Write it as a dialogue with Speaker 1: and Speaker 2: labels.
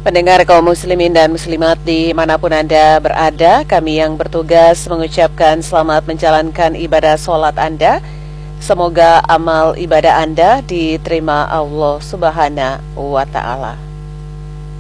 Speaker 1: Pendengar kaum muslimin dan muslimat dimanapun Anda berada, kami yang bertugas mengucapkan selamat menjalankan ibadah solat Anda. Semoga amal ibadah Anda diterima Allah Subhanahu wa Ta'ala.